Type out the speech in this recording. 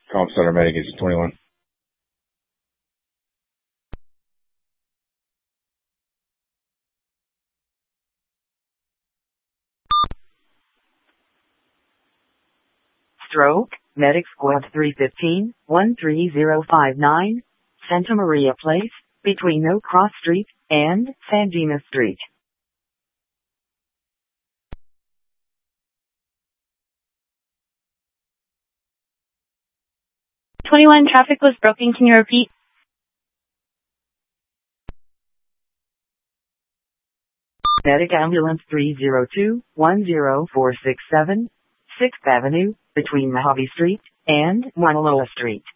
Call Center Medic is 21. Stroke, Medic Squad 315, 13059, Santa Maria Place, between Oak Cross Street and San Dimas Street. Traffic was broken. Can you repeat? Medic Ambulance 302, 10467, 6th Avenue, between Mojave Street and Mauna Loa Street.